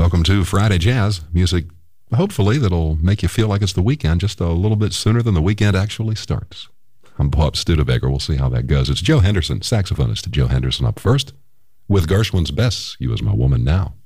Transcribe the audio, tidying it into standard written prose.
Welcome to Friday Jazz, music hopefully that'll make you feel like it's the weekend just a little bit sooner than the weekend actually starts. I'm Bob Studebaker. We'll see how that goes. It's Joe Henderson, saxophonist Joe Henderson up first with Gershwin's Bess, You Is My Woman Now.